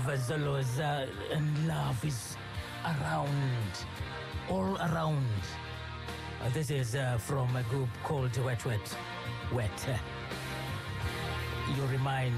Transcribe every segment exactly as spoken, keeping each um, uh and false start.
as always, uh, and love is around, all around. Uh, this is uh, from a group called Wet Wet Wet. You remind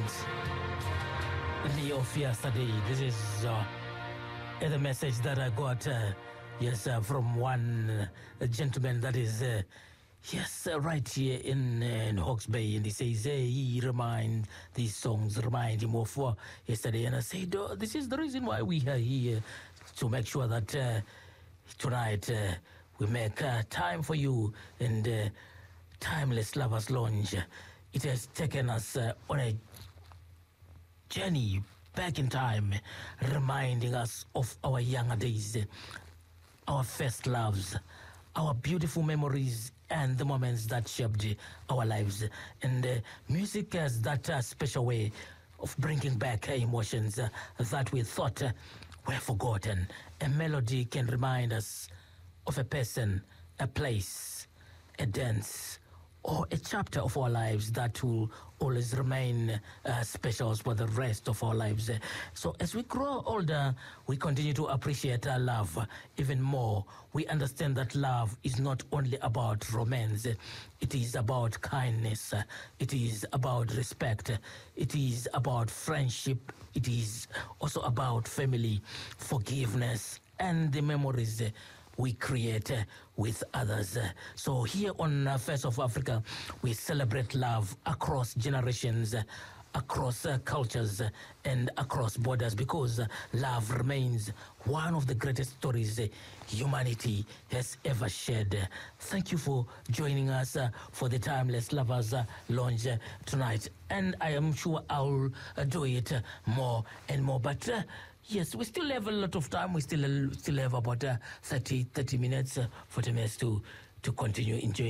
me of yesterday. This is uh, the message that I got, uh, yes, uh, from one uh, gentleman that is, uh, yes, uh, right here in, uh, in Hawke's Bay, and he says, hey, he remind these songs remind him of uh, yesterday, and I said, oh, this is the reason why we are here, to make sure that uh, tonight uh, we make uh, time for you and uh, Timeless Lovers Lounge. It has taken us uh, on a journey back in time, reminding us of our younger days, our first loves, our beautiful memories, and the moments that shaped our lives. And uh, music has that uh, special way of bringing back uh, emotions uh, that we thought uh, were forgotten. A melody can remind us of a person, a place, a dance, or a chapter of our lives that will always remain uh, special for the rest of our lives. Uh, so as we grow older, we continue to appreciate our love uh, even more. We understand that love is not only about romance. Uh, it is about kindness. Uh, it is about respect. Uh, it is about friendship. It is also about family, forgiveness, and the memories uh, we create uh, with others. Uh, so here on uh, Face of Africa, we celebrate love across generations, uh, across uh, cultures, uh, and across borders, because uh, love remains one of the greatest stories uh, humanity has ever shared. Uh, thank you for joining us uh, for the Timeless Lovers uh, Lounge uh, tonight. And I am sure I'll uh, do it uh, more and more. But uh, yes, we still have a lot of time. We still uh, still have about uh, thirty, thirty minutes, uh, forty minutes to, to continue enjoying